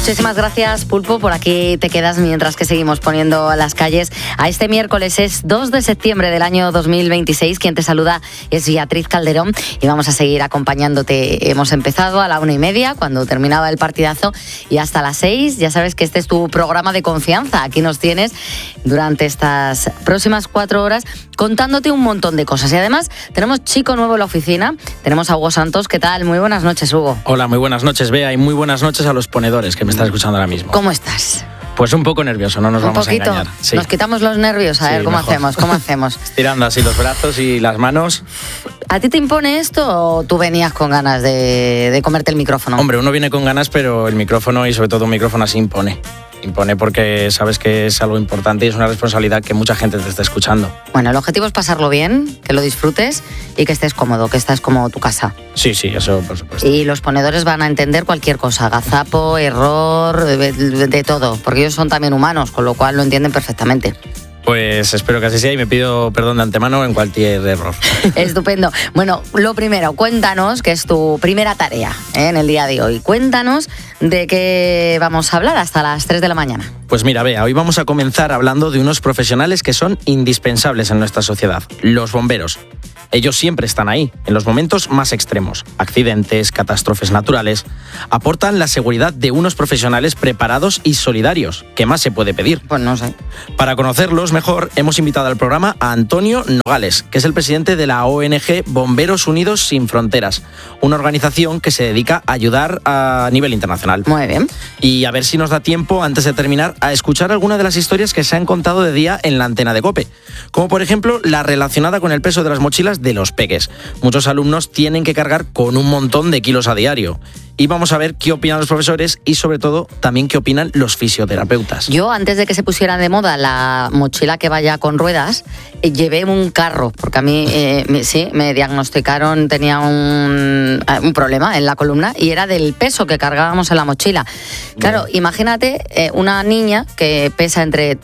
Muchísimas gracias, Pulpo, por aquí te quedas mientras que seguimos poniendo las calles a este miércoles. Es 2 de septiembre del año 2026. Quien te saluda es Beatriz Calderón y vamos a seguir acompañándote. Hemos empezado a la 1:30 cuando terminaba el partidazo y hasta las 6. Ya sabes que este es tu programa de confianza. Aquí nos tienes durante estas próximas 4 horas contándote un montón de cosas. Y además tenemos chico nuevo en la oficina. Tenemos a Hugo Santos. ¿Qué tal? Muy buenas noches, Hugo. Hola, muy buenas noches, Bea, y muy buenas noches a los ponedores que me están escuchando ahora mismo. ¿Cómo estás? Pues un poco nervioso, no nos vamos a engañar. Sí. Nos quitamos los nervios, a ver cómo hacemos. Estirando así los brazos y las manos. ¿A ti te impone esto o tú venías con ganas de comerte el micrófono? Hombre, uno viene con ganas, pero el micrófono y sobre todo un micrófono así impone. Impone porque sabes que es algo importante y es una responsabilidad que mucha gente te está escuchando. Bueno, el objetivo es pasarlo bien, que lo disfrutes y que estés cómodo, que estás como tu casa. Sí, eso por supuesto. Y los ponedores van a entender cualquier cosa, gazapo, error, de todo, porque ellos son también humanos, con lo cual lo entienden perfectamente. Pues espero que así sea y me pido perdón de antemano en cualquier error. Estupendo. Bueno, lo primero, cuéntanos, que es tu primera tarea en el día de hoy. Cuéntanos de qué vamos a hablar hasta las 3 de la mañana. Pues mira, Bea, hoy vamos a comenzar hablando de unos profesionales que son indispensables en nuestra sociedad, los bomberos. Ellos siempre están ahí, en los momentos más extremos, accidentes, catástrofes naturales. Aportan la seguridad de unos profesionales preparados y solidarios. ¿Qué más se puede pedir? Pues no sé. Para conocerlos mejor, hemos invitado al programa a Antonio Nogales, que es el presidente de la ONG Bomberos Unidos Sin Fronteras, una organización que se dedica a ayudar a nivel internacional. Muy bien. Y a ver si nos da tiempo, antes de terminar, a escuchar algunas de las historias que se han contado de día en la antena de COPE, como por ejemplo la relacionada con el peso de las mochilas de los peques. Muchos alumnos tienen que cargar con un montón de kilos a diario. Y vamos a ver qué opinan los profesores y sobre todo también qué opinan los fisioterapeutas. Yo, antes de que se pusiera de moda la mochila que vaya con ruedas, llevé un carro, porque a mí me diagnosticaron, tenía un problema en la columna y era del peso que cargábamos en la mochila. Claro, imagínate una niña que pesa entre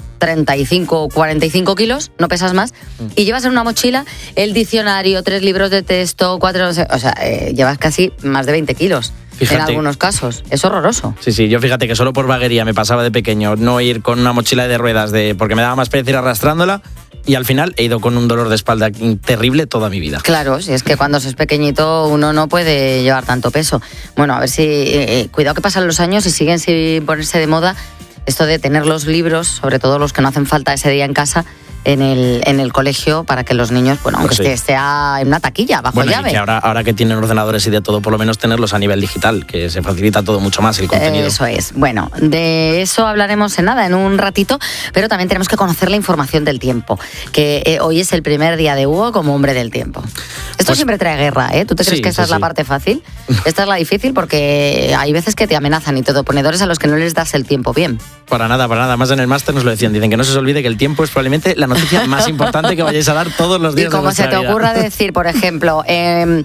35 o 45 kilos, no pesas más, y llevas en una mochila el diccionario, 3 libros de texto, 4, no sé, o sea, llevas casi más de 20 kilos. Fíjate. En algunos casos. Es horroroso. Sí, yo fíjate que solo por vaguería me pasaba de pequeño no ir con una mochila de ruedas porque me daba más pereza ir arrastrándola y al final he ido con un dolor de espalda terrible toda mi vida. Claro, si es que cuando se es pequeñito uno no puede llevar tanto peso. Bueno, a ver si... cuidado que pasan los años y siguen sin ponerse de moda esto de tener los libros, sobre todo los que no hacen falta ese día en casa, en el colegio, para que los niños, bueno, aunque esté en una taquilla, bajo llave. Y que ahora que tienen ordenadores y de todo, por lo menos tenerlos a nivel digital, que se facilita todo mucho más el contenido. Eso es. Bueno, de eso hablaremos en un ratito, pero también tenemos que conocer la información del tiempo, que hoy es el primer día de Hugo como hombre del tiempo. Esto siempre trae guerra, ¿eh? ¿Tú te crees que esta es la parte fácil? Esta es la difícil porque hay veces que te amenazan y todo, ponedores a los que no les das el tiempo bien. Para nada. Más en el máster nos lo decían. Dicen que no se os olvide que el tiempo es probablemente la noticia más importante que vayáis a dar todos los días. Y como se te ocurra decir, por ejemplo, en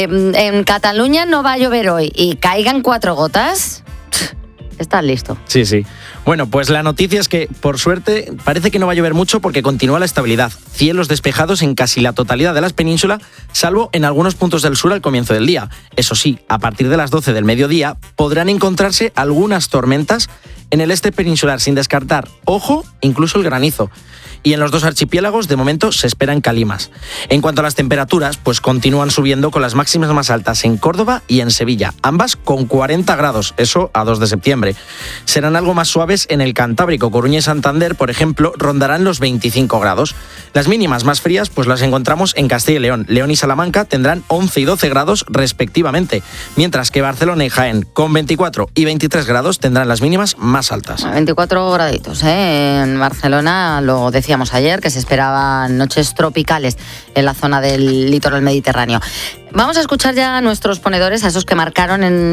Cataluña no va a llover hoy y caigan 4 gotas, estás listo. Sí. Bueno, pues la noticia es que, por suerte, parece que no va a llover mucho porque continúa la estabilidad. Cielos despejados en casi la totalidad de la península, salvo en algunos puntos del sur al comienzo del día. Eso sí, a partir de las 12 del mediodía podrán encontrarse algunas tormentas en el este peninsular, sin descartar, ojo, incluso el granizo. Y en los 2 archipiélagos, de momento, se esperan calimas. En cuanto a las temperaturas, pues continúan subiendo con las máximas más altas en Córdoba y en Sevilla, ambas con 40 grados, eso a 2 de septiembre. Serán algo más suaves en el Cantábrico, Coruña y Santander, por ejemplo, rondarán los 25 grados. Las mínimas más frías, pues las encontramos en Castilla y León. León y Salamanca tendrán 11 y 12 grados respectivamente, mientras que Barcelona y Jaén, con 24 y 23 grados, tendrán las mínimas más altas. 24 graditos, En Barcelona, lo decíamos ayer, que se esperaban noches tropicales en la zona del litoral mediterráneo. Vamos a escuchar ya a nuestros ponedores, a esos que marcaron en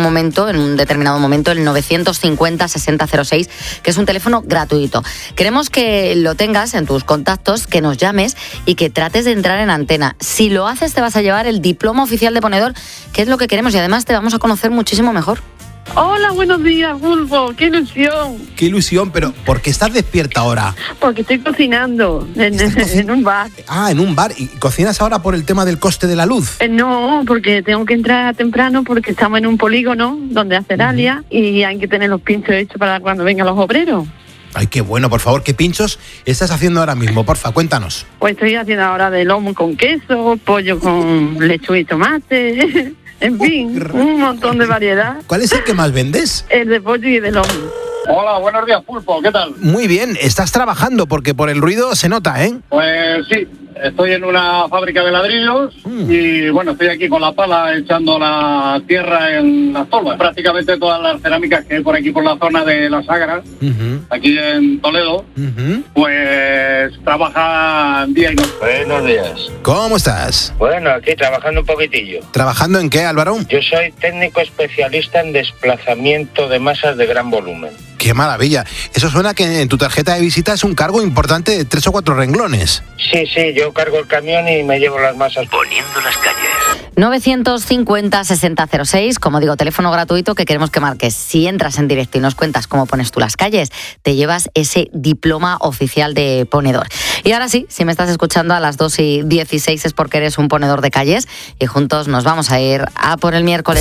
un determinado momento, el 950-6006, que es un teléfono gratuito. Queremos que lo tengas en tus contactos, que nos llames y que trates de entrar en antena. Si lo haces, te vas a llevar el diploma oficial de ponedor, que es lo que queremos, y además te vamos a conocer muchísimo mejor. Hola, buenos días, Pulpo. ¡Qué ilusión! Qué ilusión, pero ¿por qué estás despierta ahora? Porque estoy cocinando en un bar. Ah, en un bar. ¿Y cocinas ahora por el tema del coste de la luz? No, porque tengo que entrar temprano porque estamos en un polígono donde hacer alia y hay que tener los pinchos hechos para cuando vengan los obreros. Ay, qué bueno, por favor, ¿qué pinchos estás haciendo ahora mismo? Porfa, cuéntanos. Pues estoy haciendo ahora de lomo con queso, pollo con lechuga y tomate, en fin, un montón de variedad. ¿Cuál es el que más vendes? El de pollo y de lomo. Hola, buenos días, Pulpo, ¿qué tal? Muy bien, estás trabajando porque por el ruido se nota, ¿eh? Pues sí, estoy en una fábrica de ladrillos y bueno, estoy aquí con la pala echando la tierra en las tolvas. Prácticamente todas las cerámicas que hay por aquí por la zona de la Sagra, aquí en Toledo, pues trabajan día y noche. Buenos días. ¿Cómo estás? Bueno, aquí trabajando un poquitillo. ¿Trabajando en qué, Álvaro? Yo soy técnico especialista en desplazamiento de masas de gran volumen. ¡Qué maravilla! Eso suena que en tu tarjeta de visita es un cargo importante de 3 o 4 renglones. Sí, yo cargo el camión y me llevo las masas poniendo las calles. 950-6006, como digo, teléfono gratuito que queremos que marques. Si entras en directo y nos cuentas cómo pones tú las calles, te llevas ese diploma oficial de ponedor. Y ahora sí, si me estás escuchando a las 2:16 es porque eres un ponedor de calles y juntos nos vamos a ir a por el miércoles.